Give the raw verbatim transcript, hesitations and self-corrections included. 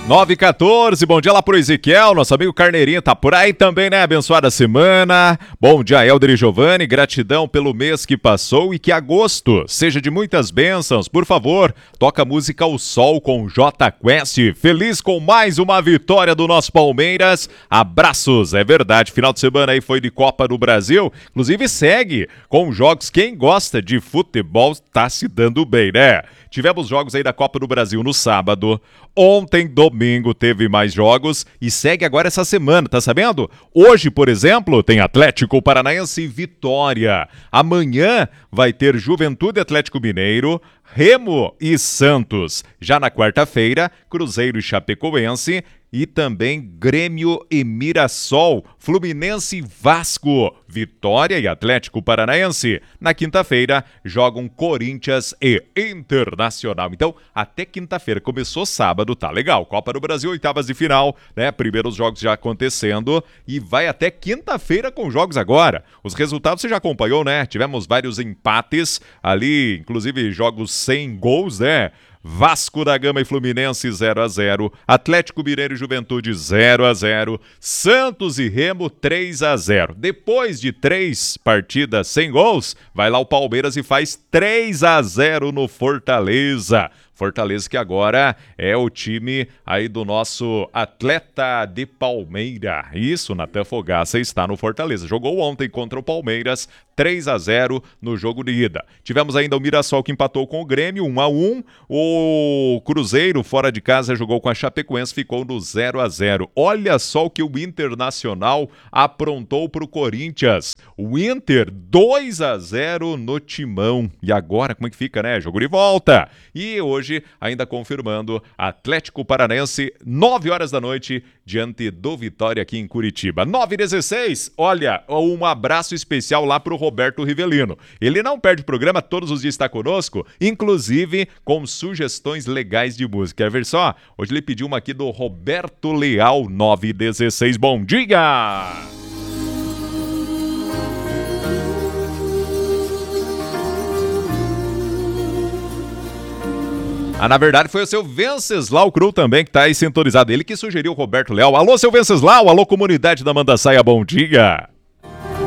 nove e quatorze, bom dia lá pro Ezequiel, nosso amigo Carneirinho tá por aí também, né? Abençoada semana. Bom dia, Helder e Giovanni, gratidão pelo mês que passou e que agosto seja de muitas bênçãos. Por favor, toca a música O Sol com J Quest. Feliz com mais uma vitória do nosso Palmeiras. Abraços, é verdade, final de semana aí foi de Copa do Brasil. Inclusive segue com jogos, quem gosta de futebol tá se dando bem, né? Tivemos jogos aí da Copa do Brasil no sábado. Ontem, domingo, teve mais jogos e segue agora essa semana, tá sabendo? Hoje, por exemplo, tem Atlético Paranaense e Vitória. Amanhã vai ter Juventude Atlético Mineiro, Remo e Santos. Já na quarta-feira, Cruzeiro e Chapecoense. E também Grêmio e Mirassol, Fluminense e Vasco, Vitória e Atlético Paranaense. Na quinta-feira jogam Corinthians e Internacional. Então, até quinta-feira, começou sábado, tá legal. Copa do Brasil, oitavas de final, né? Primeiros jogos já acontecendo e vai até quinta-feira com jogos agora. Os resultados você já acompanhou, né? Tivemos vários empates ali, inclusive jogos sem gols, né? Vasco da Gama e Fluminense zero a zero, Atlético Mineiro e Juventude zero a zero, Santos e Remo três a zero. Depois de três partidas sem gols, vai lá o Palmeiras e faz três a zero no Fortaleza. Fortaleza que agora é o time aí do nosso atleta de Palmeira. Isso, Natan Fogaça está no Fortaleza. Jogou ontem contra o Palmeiras, três a zero no jogo de ida. Tivemos ainda o Mirassol que empatou com o Grêmio, um a um. O Cruzeiro, fora de casa, jogou com a Chapecoense, ficou no zero a zero. Olha só o que o Internacional aprontou para o Corinthians. O Inter, dois a zero no Timão. E agora, como é que fica, né? Jogo de volta. E hoje, ainda confirmando, Atlético Paranaense, nove horas da noite, diante do Vitória aqui em Curitiba. nove e dezesseis, olha, um abraço especial lá pro Roberto Rivelino. Ele não perde o programa, todos os dias está conosco, inclusive com sugestões legais de música. Quer ver só? Hoje ele pediu uma aqui do Roberto Leal, nove e dezesseis. Bom dia! Ah, na verdade foi o seu Venceslau Cru também que tá aí sintonizado. Ele que sugeriu o Roberto Leal. Alô, seu Venceslau, alô, comunidade da Mandaçaia, bom dia.